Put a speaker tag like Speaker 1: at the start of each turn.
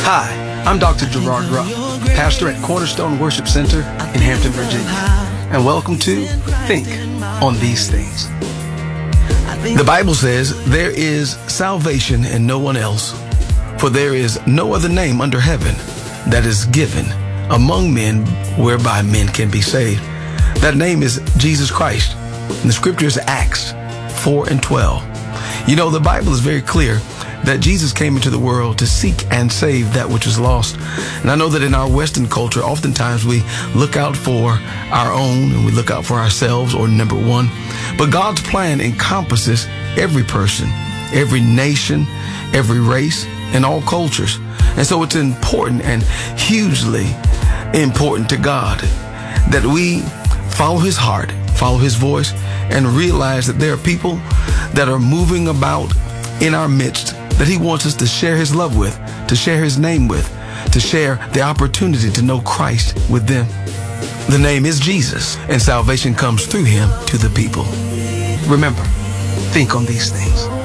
Speaker 1: Hi, I'm Dr. Gerard Rupp, pastor at Cornerstone Worship Center in Hampton, Virginia, and welcome to Think on These Things. The Bible says there is salvation in no one else, for there is no other name under heaven that is given among men whereby men can be saved. That name is Jesus Christ. And the scripture is Acts 4:12. You know, the Bible is very clear that Jesus came into the world to seek and save that which was lost. And I know that in our Western culture, oftentimes we look out for our own and we look out for ourselves or number one. But God's plan encompasses every person, every nation, every race, and all cultures. And so it's important and hugely important to God that we follow his heart, follow his voice, and realize that there are people that are moving about in our midst that he wants us to share his love with, to share his name with, to share the opportunity to know Christ with them. The name is Jesus, and salvation comes through him to the people. Remember, think on these things.